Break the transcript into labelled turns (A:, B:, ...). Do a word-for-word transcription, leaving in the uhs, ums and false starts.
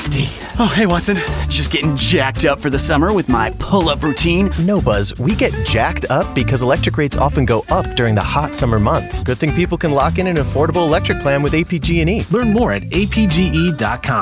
A: Nifty. Oh, hey, Watson. Just getting jacked up for the summer with my pull-up routine.
B: No, Buzz. We get jacked up because electric rates often go up during the hot summer months. Good thing people can lock in an affordable electric plan with A P G and E.
C: Learn more at A P G E dot com.